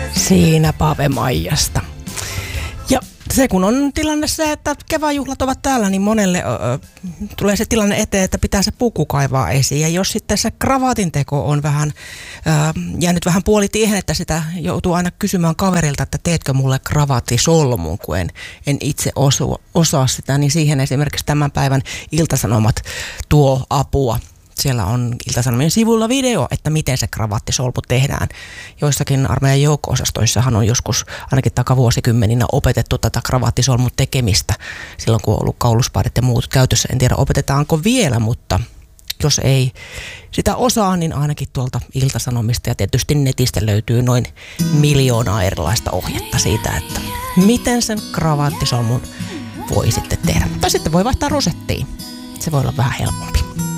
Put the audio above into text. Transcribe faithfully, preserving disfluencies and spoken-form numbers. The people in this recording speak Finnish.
Siinä Pave Maijasta. Ja se kun on tilanne se, että kevätjuhlat ovat täällä, niin monelle ö, tulee se tilanne eteen, että pitää se puku kaivaa esiin. Ja jos sitten se kravaatin teko on vähän ö, jäänyt vähän puolitiehen, että sitä joutuu aina kysymään kaverilta, että teetkö mulle kravaattisolmun, kun en, en itse osu, osaa sitä, niin siihen esimerkiksi tämän päivän Ilta-Sanomat tuo apua. Siellä on Ilta-Sanomien sivuilla video, että miten se kravaattisolmu tehdään. Joissakin armeijan joukko-osastoissahan on joskus ainakin takavuosikymmeninä opetettu tätä kravaattisolmun tekemistä. Silloin kun on ollut kauluspaidit ja muut käytössä, en tiedä opetetaanko vielä, mutta jos ei sitä osaa, niin ainakin tuolta Ilta-Sanomista ja tietysti netistä löytyy noin miljoonaa erilaista ohjetta siitä, että miten sen kravaattisolmun voi sitten tehdä. Tai sitten voi vaihtaa rosettiin. Se voi olla vähän helpompi.